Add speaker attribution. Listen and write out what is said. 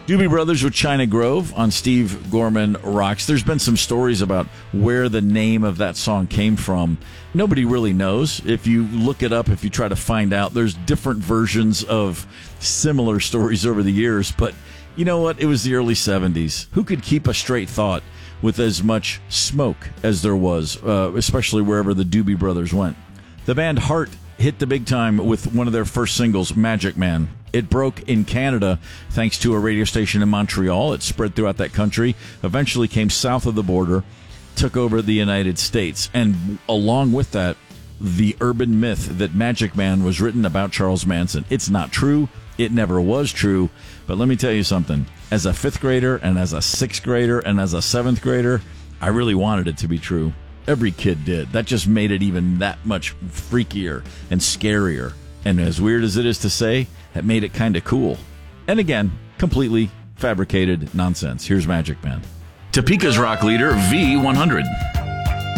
Speaker 1: Doobie Brothers with China Grove on Steve Gorman Rocks. There's been some stories about where the name of that song came from. Nobody really knows. If you look it up, if you try to find out, there's different versions of similar stories over the years. But you know what? It was the early 70s. Who could keep a straight thought with as much smoke as there was, especially wherever the Doobie Brothers went? The band Heart hit the big time with one of their first singles, Magic Man. It broke in Canada thanks to a radio station in Montreal. It spread throughout that country, eventually came south of the border, took over the United States. And along with that, the urban myth that Magic Man was written about Charles Manson. It's not true. It never was true. But let me tell you something. As a 5th grader and as a 6th grader and as a 7th grader, I really wanted it to be true. Every kid did. That just made it even that much freakier and scarier. And as weird as it is to say, that made it kind of cool. And again, completely fabricated nonsense. Here's Magic Man.
Speaker 2: Topeka's rock leader, V100.